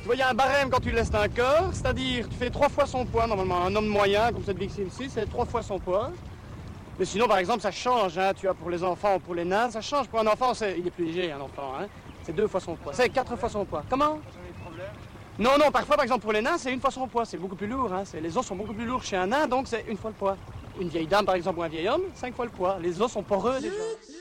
Tu vois, il y a un barème quand tu lestes un corps, c'est-à-dire tu fais 3 fois son poids, normalement. Un homme moyen, comme cette victime ici, c'est 3 fois son poids. Mais sinon, par exemple, ça change, hein, tu vois, pour les enfants ou pour les nains, ça change. Pour un enfant, il est plus léger, un enfant, hein. C'est 2 fois son poids. C'est 4 fois son poids. Comment? Non, non, parfois, par exemple, pour les nains, c'est 1 fois son poids. C'est beaucoup plus lourd, hein. Les os sont beaucoup plus lourds chez un nain, donc c'est 1 fois le poids. Une vieille dame, par exemple, ou un vieil homme, 5 fois le poids. Les os sont poreux déjà.